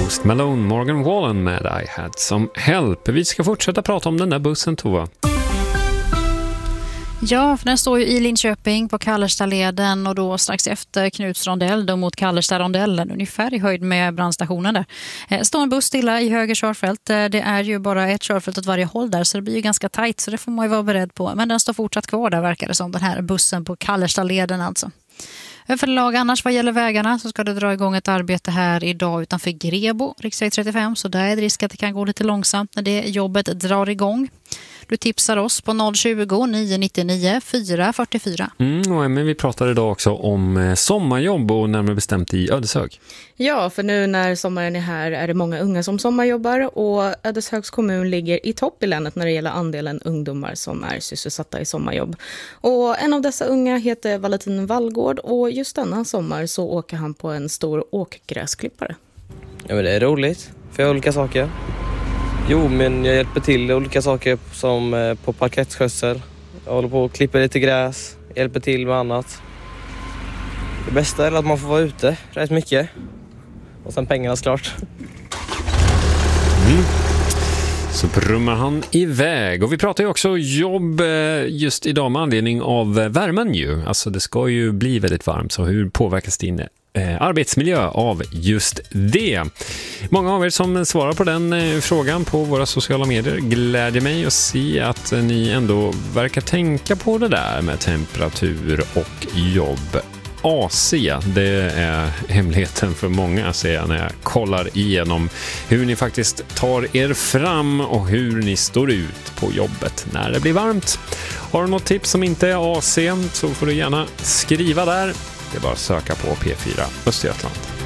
Post Malone, Morgan Wallen med I Had Some Help. Vi ska fortsätta prata om den där bussen, Tova. Ja, för den står ju i Linköping på Kallerstadleden och då strax efter Knuts rondell då mot Kallerstadrondellen, ungefär i höjd med brandstationen där. Står en buss stilla i höger körfält. Det är ju bara ett körfält åt varje håll där, så det blir ju ganska tajt, så det får man ju vara beredd på. Men den står fortsatt kvar där, verkar det som, den här bussen på Kallerstadleden alltså. Överlag annars vad gäller vägarna så ska det dra igång ett arbete här idag utanför Grebo, riksväg 35, så där är det risk att det kan gå lite långsamt när det jobbet drar igång. Du tipsar oss på 020 999 444. Men vi pratar idag också om sommarjobb och närmare bestämt i Ödeshög. Ja, för nu när sommaren är här är det många unga som sommarjobbar och Ödeshögs kommun ligger i topp i länet när det gäller andelen ungdomar som är sysselsatta i sommarjobb. Och en av dessa unga heter Valentin Vallgård och just denna sommar så åker han på en stor åkgräsklippare. Ja, men det är roligt för olika saker. Jo, men jag hjälper till olika saker som på parkettskjutsar. Jag håller på att klippa lite gräs, hjälper till med annat. Det bästa är att man får vara ute rätt mycket. Och sen pengarna såklart. Så brummar han iväg. Och vi pratar ju också jobb just idag med anledning av värmen ju. Alltså det ska ju bli väldigt varmt, så hur påverkas din arbetsmiljö av just det? Många av er som svarar på den frågan på våra sociala medier glädjer mig att se att ni ändå verkar tänka på det där med temperatur och jobb. AC, det är hemligheten för många, ser jag när jag kollar igenom hur ni faktiskt tar er fram och hur ni står ut på jobbet när det blir varmt. Har du något tips som inte är AC så får du gärna skriva där. Det är bara att söka på P4 Östergötland.